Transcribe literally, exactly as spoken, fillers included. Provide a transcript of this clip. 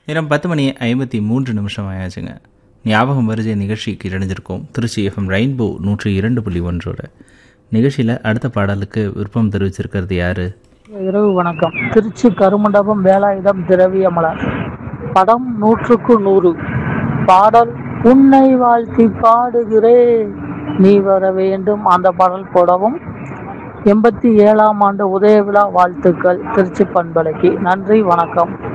நேரம் பத்து மணி ஐம்பத்தி மூன்று நிமிஷம் ஆயாச்சுங்க. ஞாபகம் வருஜ நிகழ்ச்சிக்கு இணைஞ்சிருக்கோம் திருச்சி எஃப்எம் ரெயின்போ நூற்றி இரண்டு புள்ளி ஒன்றோட நிகழ்ச்சியில் அடுத்த பாடலுக்கு விருப்பம் தெரிவிச்சிருக்கிறது யாரு? இரவு வணக்கம். திருச்சி கருமண்டபம் வேலாயுதம் திரவியமலர். படம் நூற்றுக்கு நூறு. பாடல் உன்னை வாழ்த்தி பாடுகிறே நீ வர வேண்டும். அந்த பாடல் போடவும். எண்பத்தி ஏழாம் ஆண்டு உதய விழா வாழ்த்துக்கள் திருச்சி பண்பலைக்கு. நன்றி, வணக்கம்.